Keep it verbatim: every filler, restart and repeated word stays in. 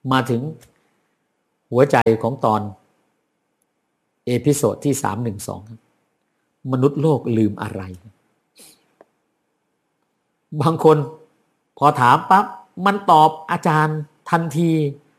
มาถึงหัวใจของตอนเอพิโซดที่สามร้อยสิบสองมนุษย์โลกลืมอะไรบางคนพอถามปั๊บมันตอบอาจารย์ทันที